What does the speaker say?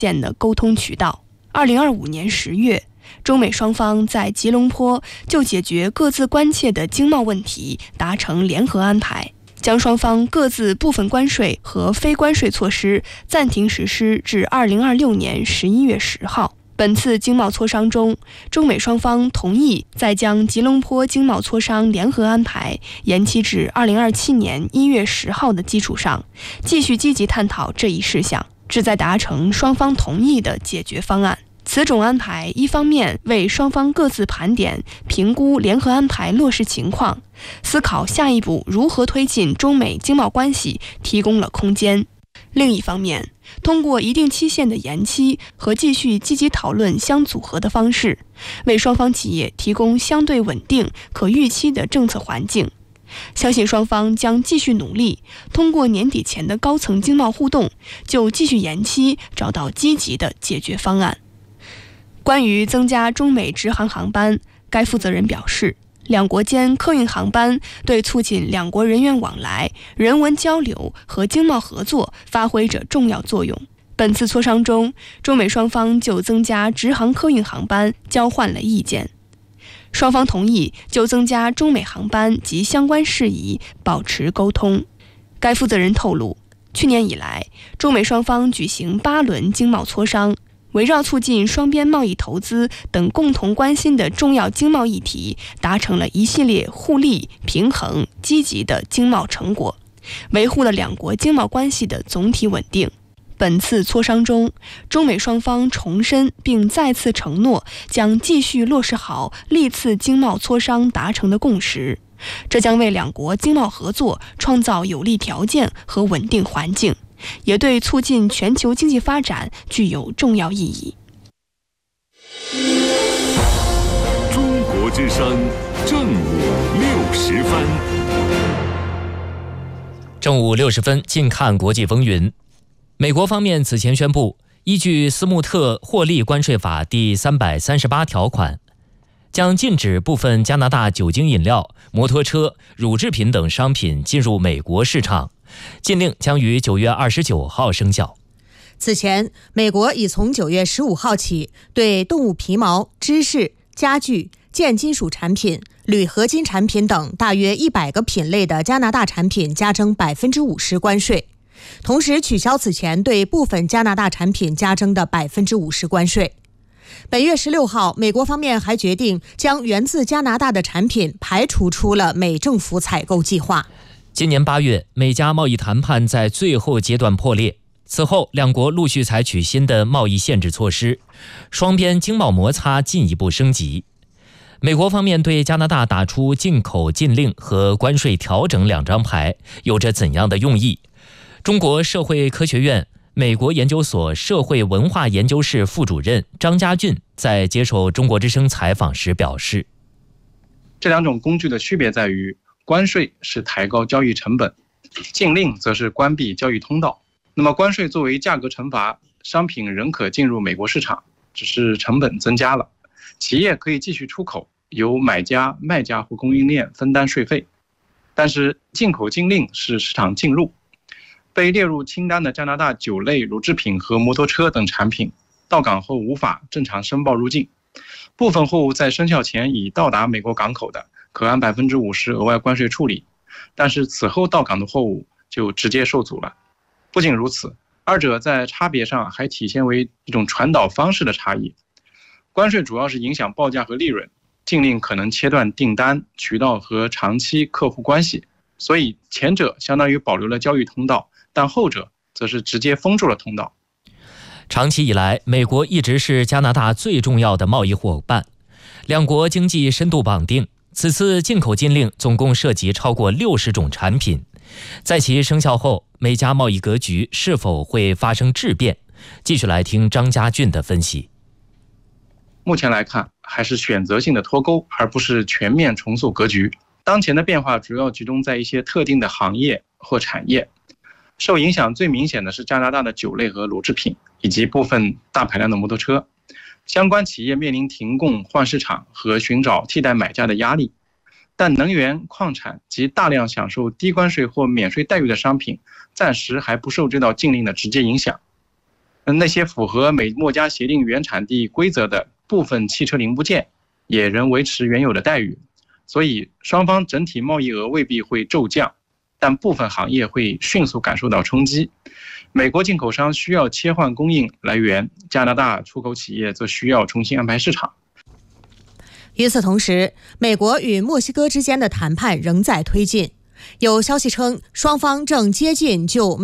线的沟通渠道。2025年10月，中美双方在吉隆坡就解决各自关切的经贸问题达成联合安排，将双方各自部分关税和非关税措施暂停实施至2026年11月10号。本次经贸磋商中，中美双方同意再将吉隆坡经贸磋商联合安排延期至2027年1月10号的基础上，继续积极探讨这一事项，旨在达成双方同意的解决方案。此种安排一方面为双方各自盘点、评估联合安排落实情况，思考下一步如何推进中美经贸关系提供了空间。另一方面，通过一定期限的延期和继续积极讨论相组合的方式，为双方企业提供相对稳定、可预期的政策环境。相信双方将继续努力，通过年底前的高层经贸互动，就继续延期找到积极的解决方案。关于增加中美直航航班，该负责人表示，两国间客运航班对促进两国人员往来、人文交流和经贸合作发挥着重要作用。本次磋商中，中美双方就增加直航客运航班交换了意见，双方同意就增加中美航班及相关事宜保持沟通。该负责人透露，去年以来，中美双方举行8轮经贸磋商，围绕促进双边贸易投资等共同关心的重要经贸议题，达成了一系列互利、平衡、积极的经贸成果，维护了两国经贸关系的总体稳定。本次磋商中，中美双方重申并再次承诺将继续落实好历次经贸磋商达成的共识，这将为两国经贸合作创造有利条件和稳定环境，也对促进全球经济发展具有重要意义。 中国之声正午60分。 正午60分，近看国际风云。美国方面此前宣布，依据斯穆特获利关税法第338条款，将禁止部分加拿大酒精饮料、摩托车、乳制品等商品进入美国市场。禁令将于9月29号生效。 此前，美国已从9月15号起对动物皮毛、芝士、家具、建金属产品、铝合金产品等大约100个品类的加拿大产品加征50%关税，同时取消此前对部分加拿大产品加征的50%关税。本月16号，美国方面还决定将源自加拿大的产品排除出了美政府采购计划。 今年8月，美加贸易谈判在最后阶段破裂，此后两国陆续采取新的贸易限制措施，双边经贸摩擦进一步升级。美国方面对加拿大打出进口禁令和关税调整2张牌，有着怎样的用意？中国社会科学院美国研究所社会文化研究室副主任张家俊在接受中国之声采访时表示， 这两种工具的区别在于，关税是抬高交易成本，禁令则是关闭交易通道。那么关税作为价格惩罚，商品仍可进入美国市场，只是成本增加了。企业可以继续出口，由买家、卖家和供应链分担税费。但是进口禁令是市场进入，被列入清单的加拿大酒类、乳制品和摩托车等产品，到港后无法正常申报入境。部分货物在生效前已到达美国港口的，可按50%额外关税处理，但是此后到港的货物就直接受阻了。不仅如此，二者在差别上还体现为一种传导方式的差异。关税主要是影响报价和利润，禁令可能切断订单、渠道和长期客户关系，所以前者相当于保留了交易通道，但后者则是直接封住了通道。 长期以来，美国一直是加拿大最重要的贸易伙伴，两国经济深度绑定。此次进口禁令总共涉及超过60种产品，在其生效后，美加贸易格局是否会发生质变？继续来听张家俊的分析。 目前来看，还是选择性的脱钩，而不是全面重塑格局。当前的变化主要集中在一些特定的行业或产业，受影响最明显的是加拿大的酒类和乳制品，以及部分大排量的摩托车。相关企业面临停供、换市场和寻找替代买家的压力，但能源、矿产及大量享受低关税或免税待遇的商品，暂时还不受这道禁令的直接影响。 那些符合美墨加协定原产地规则的部分汽车零部件也仍维持原有的待遇，所以双方整体贸易额未必会骤降，但部分行业会迅速感受到冲击。美国进口商需要切换供应来源，加拿大出口企业则需要重新安排市场。 与此同时，美国与墨西哥之间的谈判仍在推进。有消息称，双方正接近就